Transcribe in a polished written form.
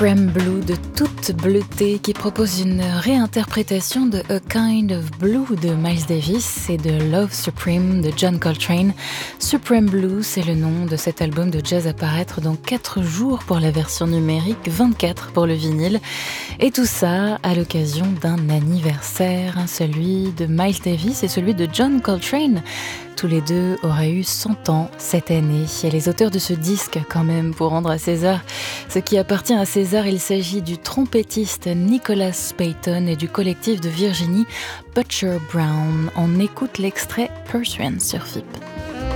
Supreme Blue de toute bleuté qui propose une réinterprétation de A Kind of Blue de Miles Davis et de Love Supreme de John Coltrane. Supreme Blue, c'est le nom de cet album de jazz à paraître dans 4 jours pour la version numérique, 24 pour le vinyle. Et tout ça à l'occasion d'un anniversaire, celui de Miles Davis et celui de John Coltrane. Tous les deux auraient eu 100 ans cette année. Et les auteurs de ce disque, quand même, pour rendre à César ce qui appartient à César, il s'agit du trompettiste Nicholas Payton et du collectif de Virginie Butcher Brown. On écoute l'extrait Pursuant sur FIP.